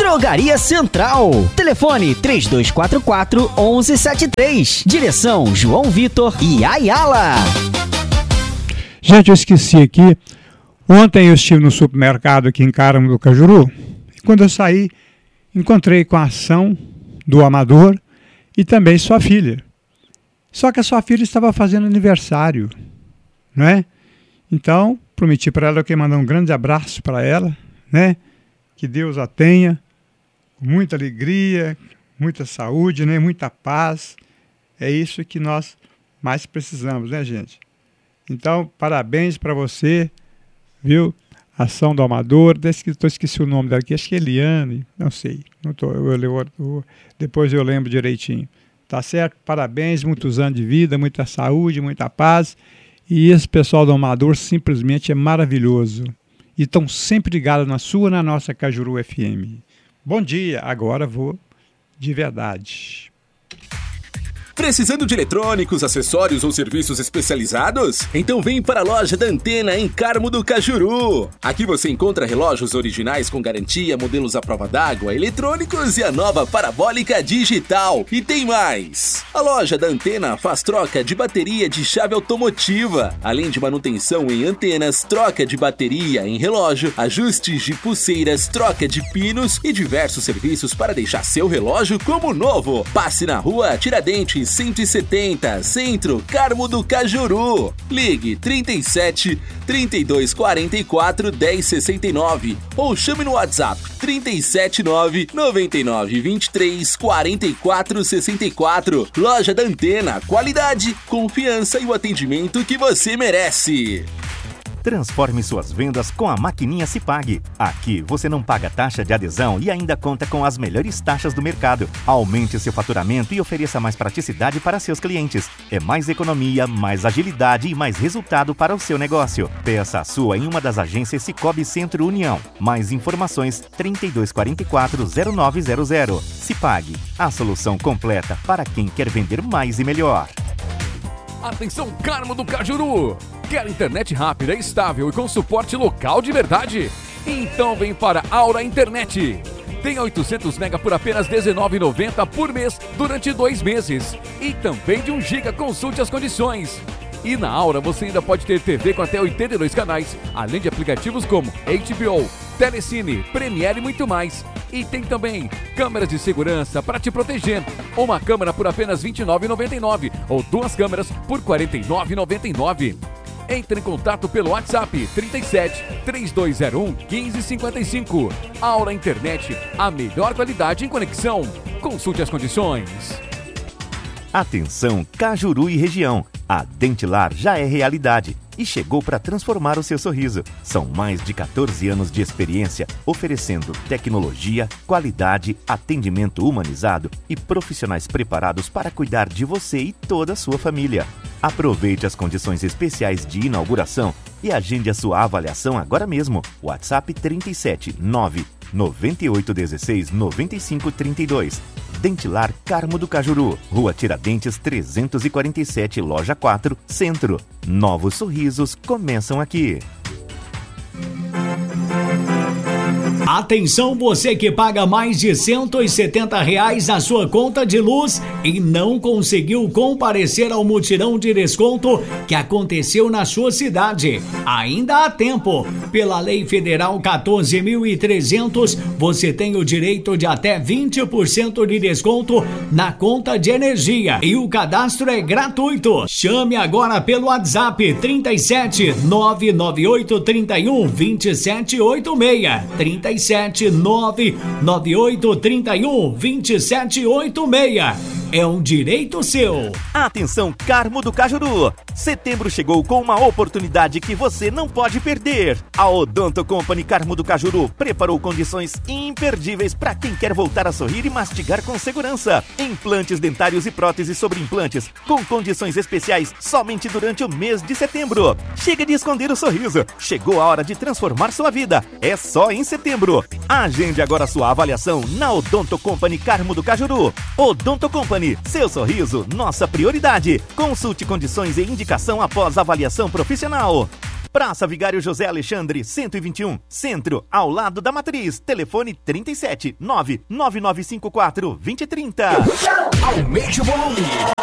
Drogaria Central. Telefone 3244-1173. Direção João Vitor e Ayala. Gente, eu esqueci aqui. Ontem eu estive no supermercado aqui em Carmo do Cajuru. E quando eu saí, encontrei com a ação do Amador e também sua filha. Só que a sua filha estava fazendo aniversário, né? Então, prometi para ela que ia mandar um grande abraço para ela, né? Que Deus a tenha, com muita alegria, muita saúde, né? Muita paz. É isso que nós mais precisamos, né, gente? Então, parabéns para você, viu? Ação do Amador, esqueci o nome dela aqui, acho que é Eliane, não sei, depois eu lembro direitinho. Tá certo? Parabéns, muitos anos de vida, muita saúde, muita paz. E esse pessoal do Amador simplesmente é maravilhoso. E estão sempre ligados na sua e na nossa Cajuru FM. Bom dia, agora vou de verdade. Precisando de eletrônicos, acessórios ou serviços especializados? Então vem para a loja da Antena em Carmo do Cajuru. Aqui você encontra relógios originais com garantia, modelos à prova d'água, eletrônicos e a nova parabólica digital. E tem mais! A loja da Antena faz troca de bateria de chave automotiva, além de manutenção em antenas, troca de bateria em relógio, ajustes de pulseiras, troca de pinos e diversos serviços para deixar seu relógio como novo. Passe na rua Tiradentes 170, Centro, Carmo do Cajuru. Ligue 37 3244 1069 ou chame no WhatsApp 379 99 23 44 64. Loja da Antena, qualidade, confiança e o atendimento que você merece. Transforme suas vendas com a maquininha Cipag. Aqui você não paga taxa de adesão e ainda conta com as melhores taxas do mercado. Aumente seu faturamento e ofereça mais praticidade para seus clientes. É mais economia, mais agilidade e mais resultado para o seu negócio. Peça a sua em uma das agências Cicobi Centro União. Mais informações 3244-0900. Cipag, a solução completa para quem quer vender mais e melhor. Atenção, Carmo do Cajuru! Quer internet rápida, estável e com suporte local de verdade? Então vem para Aura Internet. Tem 800 MB por apenas R$19,90 por mês durante 2 meses. E também de 1 GB, consulte as condições. E na Aura você ainda pode ter TV com até 82 canais, além de aplicativos como HBO, Telecine, Premiere e muito mais. E tem também câmeras de segurança para te proteger. Uma câmera por apenas R$29,99 ou 2 câmeras por R$49,99. Entre em contato pelo WhatsApp 37 3201 1555. Aura Internet, a melhor qualidade em conexão. Consulte as condições. Atenção, Cajuru e região. A Dentilar já é realidade e chegou para transformar o seu sorriso. São mais de 14 anos de experiência, oferecendo tecnologia, qualidade, atendimento humanizado e profissionais preparados para cuidar de você e toda a sua família. Aproveite as condições especiais de inauguração e agende a sua avaliação agora mesmo. WhatsApp 37 9 9816 9532. Dentilar Carmo do Cajuru, Rua Tiradentes 347, Loja 4, Centro. Novos sorrisos começam aqui. Atenção, você que paga mais de R$170 na sua conta de luz e não conseguiu comparecer ao mutirão de desconto que aconteceu na sua cidade. Ainda há tempo. Pela Lei Federal 14.300, você tem o direito de até 20% de desconto na conta de energia. E o cadastro é gratuito. Chame agora pelo WhatsApp 37 998 31 2786. 37 998 31 2786. É um direito seu. Atenção, Carmo do Cajuru! Setembro chegou com uma oportunidade que você não pode perder. A Odonto Company Carmo do Cajuru preparou condições imperdíveis para quem quer voltar a sorrir e mastigar com segurança. Implantes dentários e próteses sobre implantes, com condições especiais somente durante o mês de setembro. Chega de esconder o sorriso. Chegou a hora de transformar sua vida. É só em setembro. Agende agora sua avaliação na Odonto Company Carmo do Cajuru. Odonto Company, seu sorriso, nossa prioridade. Consulte condições e indicação após avaliação profissional. Praça Vigário José Alexandre, 121, Centro, ao lado da Matriz. Telefone 37 99954 2030. Aumente o volume.